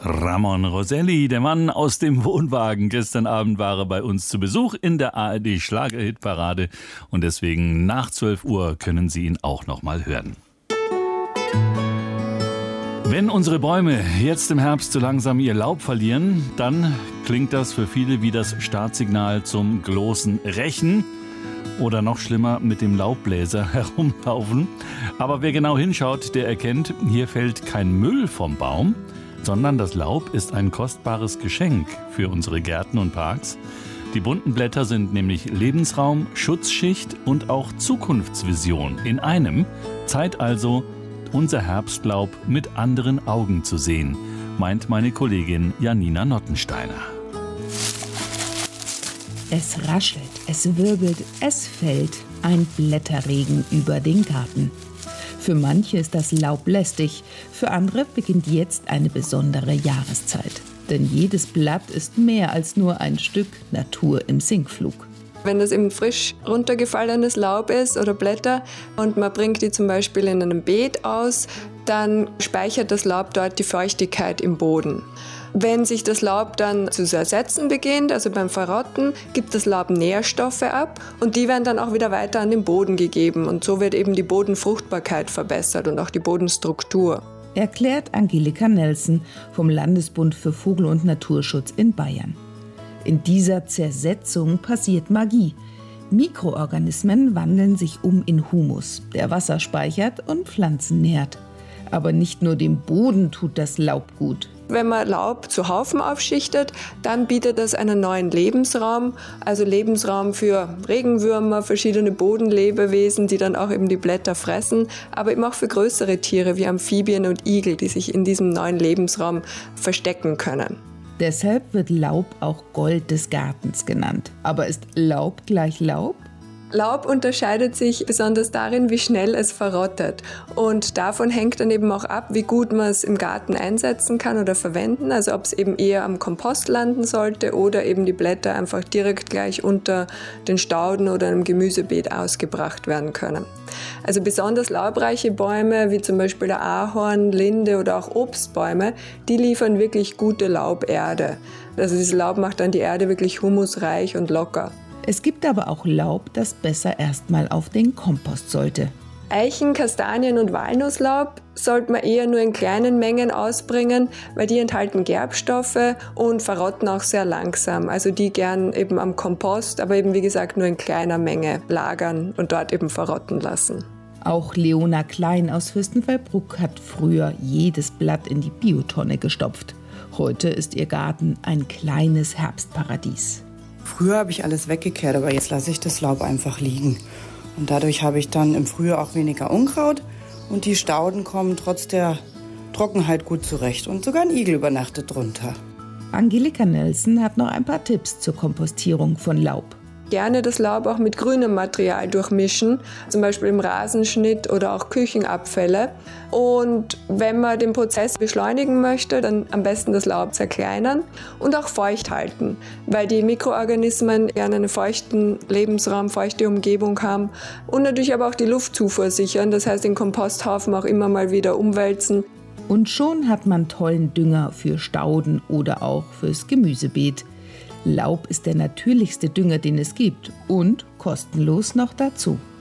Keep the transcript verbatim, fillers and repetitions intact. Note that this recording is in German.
Ramon Roselli, der Mann aus dem Wohnwagen. Gestern Abend war er bei uns zu Besuch in der A R D Schlagerhitparade und deswegen nach zwölf Uhr können Sie ihn auch noch mal hören. Wenn unsere Bäume jetzt im Herbst so langsam ihr Laub verlieren, dann klingt das für viele wie das Startsignal zum großen Rächen. Oder noch schlimmer, mit dem Laubbläser herumlaufen. Aber wer genau hinschaut, der erkennt, hier fällt kein Müll vom Baum, sondern das Laub ist ein kostbares Geschenk für unsere Gärten und Parks. Die bunten Blätter sind nämlich Lebensraum, Schutzschicht und auch Zukunftsvision in einem. Zeit also, unser Herbstlaub mit anderen Augen zu sehen, meint meine Kollegin Janina Nottensteiner. Es raschelt, es wirbelt, es fällt ein Blätterregen über den Garten. Für manche ist das Laub lästig, für andere beginnt jetzt eine besondere Jahreszeit. Denn jedes Blatt ist mehr als nur ein Stück Natur im Sinkflug. Wenn das eben frisch runtergefallenes Laub ist oder Blätter und man bringt die zum Beispiel in einem Beet aus, dann speichert das Laub dort die Feuchtigkeit im Boden. Wenn sich das Laub dann zu zersetzen beginnt, also beim Verrotten, gibt das Laub Nährstoffe ab und die werden dann auch wieder weiter an den Boden gegeben. Und so wird eben die Bodenfruchtbarkeit verbessert und auch die Bodenstruktur. Erklärt Angelika Nelson vom Landesbund für Vogel- und Naturschutz in Bayern. In dieser Zersetzung passiert Magie. Mikroorganismen wandeln sich um in Humus, der Wasser speichert und Pflanzen nährt. Aber nicht nur dem Boden tut das Laub gut. Wenn man Laub zu Haufen aufschichtet, dann bietet das einen neuen Lebensraum, also Lebensraum für Regenwürmer, verschiedene Bodenlebewesen, die dann auch eben die Blätter fressen, aber eben auch für größere Tiere wie Amphibien und Igel, die sich in diesem neuen Lebensraum verstecken können. Deshalb wird Laub auch Gold des Gartens genannt. Aber ist Laub gleich Laub? Laub unterscheidet sich besonders darin, wie schnell es verrottet. Und davon hängt dann eben auch ab, wie gut man es im Garten einsetzen kann oder verwenden. Also ob es eben eher am Kompost landen sollte oder eben die Blätter einfach direkt gleich unter den Stauden oder einem Gemüsebeet ausgebracht werden können. Also besonders laubreiche Bäume, wie zum Beispiel der Ahorn, Linde oder auch Obstbäume, die liefern wirklich gute Lauberde. Also dieses Laub macht dann die Erde wirklich humusreich und locker. Es gibt aber auch Laub, das besser erstmal auf den Kompost sollte. Eichen-, Kastanien- und Walnusslaub sollte man eher nur in kleinen Mengen ausbringen, weil die enthalten Gerbstoffe und verrotten auch sehr langsam. Also die gern eben am Kompost, aber eben wie gesagt nur in kleiner Menge lagern und dort eben verrotten lassen. Auch Leona Klein aus Fürstenfeldbruck hat früher jedes Blatt in die Biotonne gestopft. Heute ist ihr Garten ein kleines Herbstparadies. Früher habe ich alles weggekehrt, aber jetzt lasse ich das Laub einfach liegen. Und dadurch habe ich dann im Frühjahr auch weniger Unkraut und die Stauden kommen trotz der Trockenheit gut zurecht. Und sogar ein Igel übernachtet drunter. Angelika Nelson hat noch ein paar Tipps zur Kompostierung von Laub. Gerne das Laub auch mit grünem Material durchmischen, zum Beispiel im Rasenschnitt oder auch Küchenabfälle. Und wenn man den Prozess beschleunigen möchte, dann am besten das Laub zerkleinern und auch feucht halten, weil die Mikroorganismen gerne einen feuchten Lebensraum, feuchte Umgebung haben und natürlich aber auch die Luftzufuhr sichern, das heißt den Komposthaufen auch immer mal wieder umwälzen. Und schon hat man tollen Dünger für Stauden oder auch fürs Gemüsebeet. Laub ist der natürlichste Dünger, den es gibt und kostenlos noch dazu.